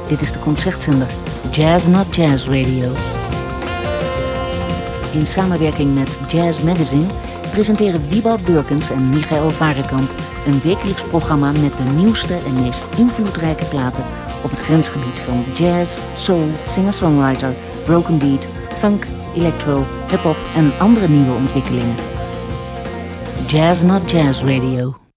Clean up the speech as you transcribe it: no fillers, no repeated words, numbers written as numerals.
Dit is de concertzender Jazz Not Jazz Radio. In samenwerking met Jazz Magazine presenteren Wieboud Burkens en Michael Varekamp een wekelijks programma met de nieuwste en meest invloedrijke platen op het grensgebied van jazz, soul, singer-songwriter, broken beat, funk, electro, hip-hop en andere nieuwe ontwikkelingen. Jazz Not Jazz Radio.